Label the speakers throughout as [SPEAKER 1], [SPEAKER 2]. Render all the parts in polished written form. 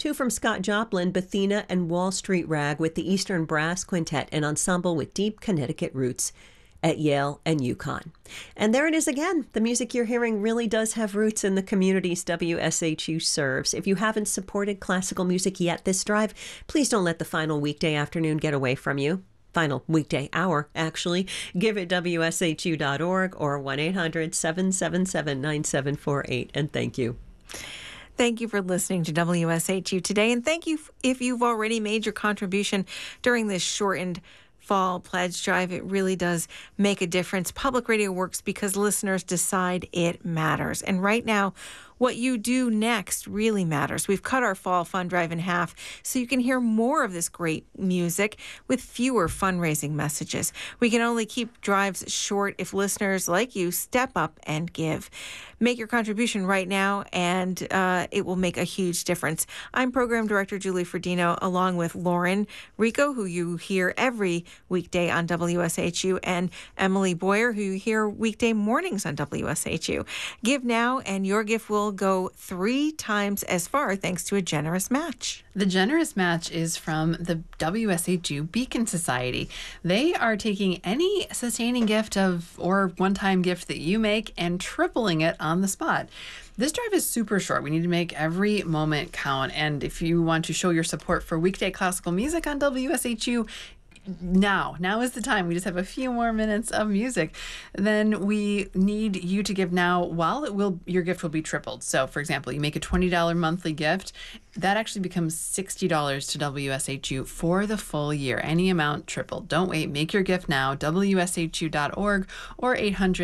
[SPEAKER 1] 2 from Scott Joplin, Bethina and Wall Street Rag with the Eastern Brass Quintet, an ensemble with deep Connecticut roots at Yale and UConn. And there it is again. The music you're hearing really does have roots in the communities WSHU serves. If you haven't supported classical music yet this drive, please don't let the final weekday afternoon get away from you. Final weekday hour, actually. Give at WSHU.org or 1-800-777-9748. And thank you.
[SPEAKER 2] Thank you for listening to WSHU today. And thank you if you've already made your contribution during this shortened fall pledge drive. It really does make a difference. Public radio works because listeners decide it matters. And right now, what you do next really matters. We've cut our fall fund drive in half so you can hear more of this great music with fewer fundraising messages. We can only keep drives short if listeners like you step up and give. Make your contribution right now, and it will make a huge difference. I'm Program Director Julie Ferdino, along with Lauren Rico, who you hear every weekday on WSHU, and Emily Boyer, who you hear weekday mornings on WSHU. Give now, and your gift will go 3 times as far thanks to a generous match.
[SPEAKER 3] The generous match is from the WSHU Beacon Society. They are taking any sustaining gift or one-time gift that you make and tripling it on the spot. This drive is super short. We need to make every moment count. And if you want to show your support for weekday classical music on WSHU, now is the time. We just have a few more minutes of music. Then we need you to give now while your gift will be tripled. So for example, you make a $20 monthly gift, that actually becomes $60 to WSHU for the full year. Any amount tripled. Don't wait. Make your gift now. WSHU.org or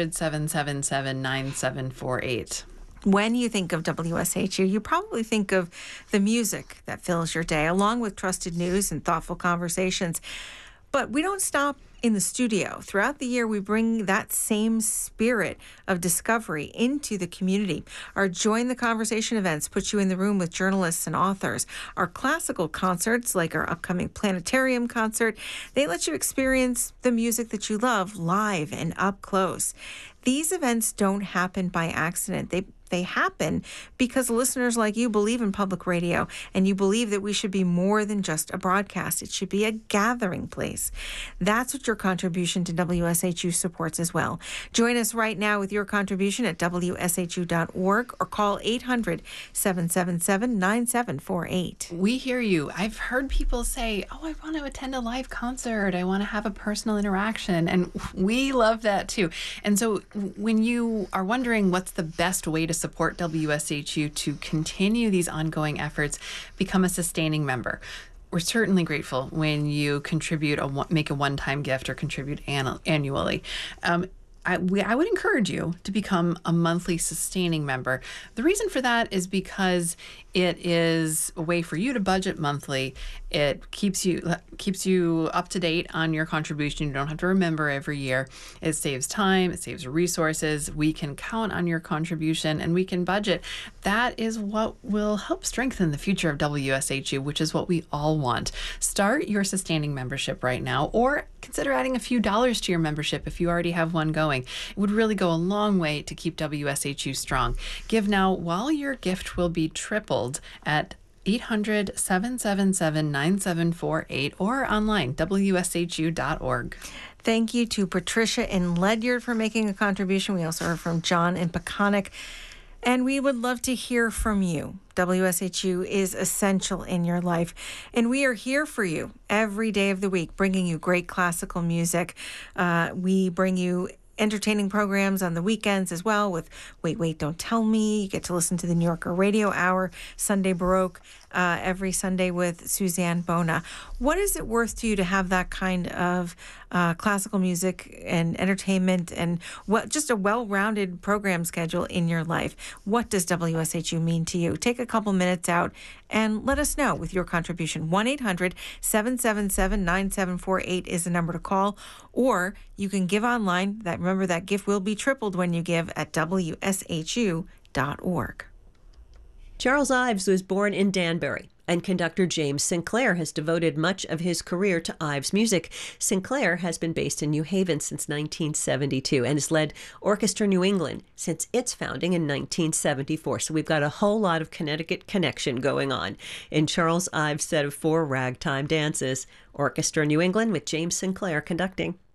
[SPEAKER 3] 800-777-9748.
[SPEAKER 2] When you think of WSHU, you probably think of the music that fills your day, along with trusted news and thoughtful conversations. But we don't stop in the studio. Throughout the year, we bring that same spirit of discovery into the community. Our Join the Conversation events put you in the room with journalists and authors. Our classical concerts, like our upcoming Planetarium concert, they let you experience the music that you love live and up close. These events don't happen by accident. They happen because listeners like you believe in public radio, and you believe that we should be more than just a broadcast. It should be a gathering place. That's what your contribution to WSHU supports as well. Join us right now with your contribution at WSHU.org or call 800-777-9748.
[SPEAKER 3] We hear you. I've heard people say, I want to attend a live concert. I want to have a personal interaction. And we love that too. And so when you are wondering what's the best way to support WSHU to continue these ongoing efforts, become a sustaining member. We're certainly grateful when you contribute, make a one-time gift or contribute annually. I would encourage you to become a monthly sustaining member. The reason for that is because it is a way for you to budget monthly. It keeps you up to date on your contribution. You don't have to remember every year. It saves time. It saves resources. We can count on your contribution and we can budget. That is what will help strengthen the future of WSHU, which is what we all want. Start your sustaining membership right now, or consider adding a few dollars to your membership if you already have one going. It would really go a long way to keep WSHU strong. Give now while your gift will be tripled at 800-777-9748 or online, WSHU.org.
[SPEAKER 2] Thank you to Patricia in Ledyard for making a contribution. We also heard from John in Peconic. And we would love to hear from you. WSHU is essential in your life, and we are here for you every day of the week, bringing you great classical music. We bring you entertaining programs on the weekends as well with Wait, Wait, Don't Tell Me. You get to listen to the New Yorker Radio Hour, Sunday Baroque, every Sunday with Suzanne Bona. What is it worth to you to have that kind of classical music and entertainment and just a well-rounded program schedule in your life? What does WSHU mean to you? Take a couple minutes out and let us know with your contribution. 1-800-777-9748 is the number to call, or you can give online. Remember, that gift will be tripled when you give at WSHU.org.
[SPEAKER 1] Charles Ives was born in Danbury And conductor James Sinclair has devoted much of his career to Ives music. Sinclair has been based in New Haven since 1972 and has led Orchestra New England since its founding in 1974. So we've got a whole lot of Connecticut connection going on in Charles Ives' set of 4 ragtime dances. Orchestra New England with James Sinclair conducting.